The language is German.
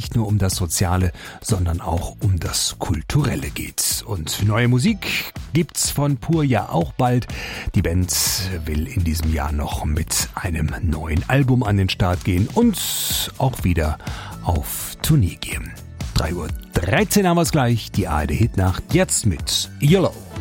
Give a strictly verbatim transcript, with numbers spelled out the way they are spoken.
nicht nur um das Soziale, sondern auch um das Kulturelle geht. Und neue Musik gibt's von Pur ja auch bald. Die Band will in diesem Jahr noch mit einem neuen Album an den Start gehen und auch wieder auf Tournee gehen. drei Uhr dreizehn haben wir's gleich, die A R D Hitnacht, jetzt mit Yellow.